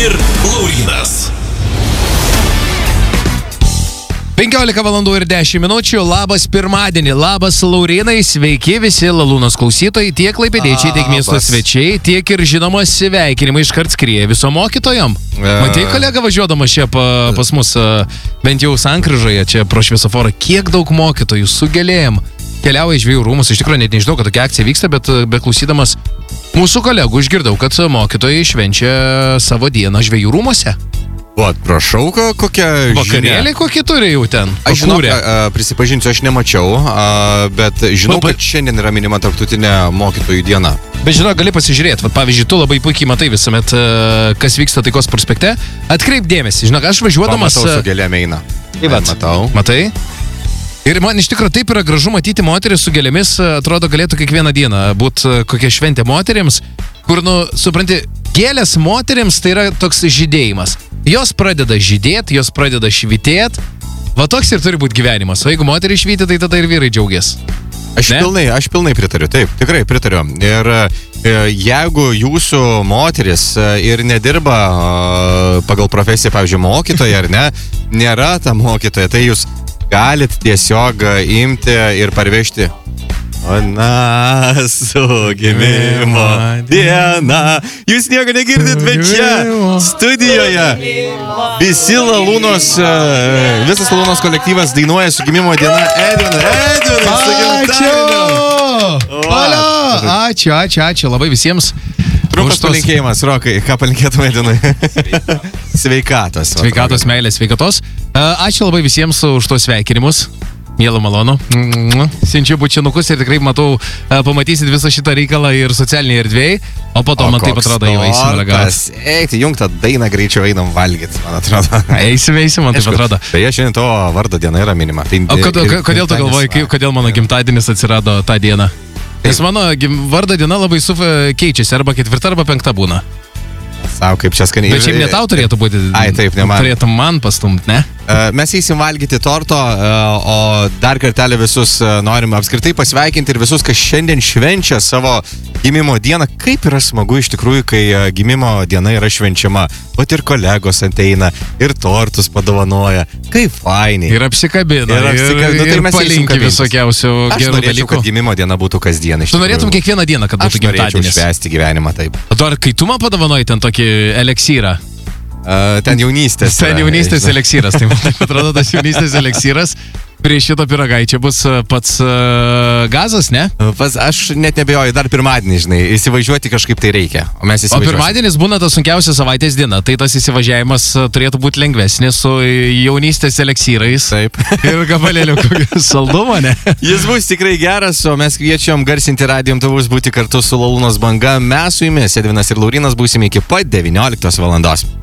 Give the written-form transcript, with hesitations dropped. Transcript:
ir Laurynas. 15 valandų ir 10 minučių. Labas pirmadienį, labas Laurynai, sveiki visi Lalūnos klausytojai, tiek klaipėdiečiai, tiek miesto svečiai, tiek ir žinoma sveikinimai iškart skrieja viso mokytojom. Matei, kolega važiuodamas čia pas mus, bent jau sankryžoje, čia pro šviesoforą, kiek daug mokytojų su gėlėjom keliauja į Žvejų rūmus. Iš tikrųjų net nežinau, kad tokia akcija vyksta, bet beklausydamas mūsų kolegų išgirdau, kad mokytojai švenčia savo dieną Žvejų rūmuose. Vat, prašau, kokia vakarėliai kokie turi jau ten? Aš žinau, prisipažinsiu, aš nemačiau, bet žinau, kad šiandien yra minima tarptautinė mokytojų diena. Bet žinau, gali pasižiūrėti, pavyzdžiui, tu labai puikiai matai visuomet, kas vyksta Taikos prospekte. Atkreip dėmesį, žinok, aš važiuodamas... Matau, su gėlėm eina. Matau. Matai? Ir man iš tikrųjų taip yra gražu matyti moteris su gėlėmis, atrodo, galėtų kiekvieną dieną būti kokia šventė moterims, kur, supranti, gėlės moterims tai yra toks žydėjimas. Jos pradeda žydėti, jos pradeda švitėti. Va toks ir turi būti gyvenimas. O jeigu moterį švyti, tai tada ir vyrai džiaugiasi. Aš pilnai pritariu, taip, tikrai pritariu. Ir jeigu jūsų moteris ir nedirba pagal profesiją, pavyzdžiui, mokytoja ar ne, nėra ta mokytoja, tai jūs galit tiesiog imti ir parvežti. Ona su gimimo diena. Jūs nieko negirdit, bet čia studijoje visi Lalūnos, visas Lalūnos kolektyvas dainuoja su gimimo diena. Edvinai, su gimtadieniu. Ačiū labai visiems. Trumpas palinkėjimas, Rokai, ką palinkėtum Edvinai? Sveikatos. Sveikatos, meilės, sveikatos. Ačiū labai visiems už tos sveikinimus. Mielo malonu. Siunčiu bučinukus ir tikrai matau, pamatysit visą šitą reikalą ir socialinėje erdvėje, o po to man taip atrodo jau eisim ragauti. Eik, jung tą dainą greičiau einam valgyti, man atrodo. Eisim, man taip atrodo. Beje, šiandien to vardo diena yra minima. O kodėl tu galvoji, kodėl mano gimtadienis atsirado tą dieną? Nes mano vardo diena labai keičiasi, arba 4 arba 5 būna. Sau, kaip čia skaniai. Bet šiaip ne tau turėtų būti. Ai, taip, ne man. Turėtum man pastumti, ne? Mes eisim valgyti torto, o dar kartelį visus norime apskritai pasveikinti ir visus, kas šiandien švenčia savo gimimo dieną. Kaip yra smagu iš tikrųjų, kai gimimo diena yra švenčiama. Vat ir kolegos ateina, ir tortus padovanoja. Kaip fainiai. Ir apsikabina, ir palinki visokiausių gerų dalykų. Aš norėčiau, kad gimimo diena būtų kasdien. Tu norėtum kiekvieną dieną, kad būtų gimtadienis. Aš norėčiau švęsti gyvenimą, taip. O dar kai tu man padovanoji ten tokį eliksyrą? Ten jaunystės. Ten jaunystės eleksyras. Tai man atrodo, tas jaunystės eleksyras prie šito pyragaičio bus pats gazas, ne? Aš net nebejoju, dar pirmadienį, žinai, įsivažiuoti kažkaip tai reikia. O pirmadienis būna ta sunkiausia savaitės diena, tai tas įsivažiavimas turėtų būti lengvesnis su jaunystės eleksyrais. Taip. Ir gabalėliu kokio saldumo, ne? Jis bus tikrai geras, o mes kviečiam garsinti radijo imtuvus būti kartu su Lalūnos banga. Mes su jumis, Edvinas ir Laurynas, būsime iki pat 19 valandos.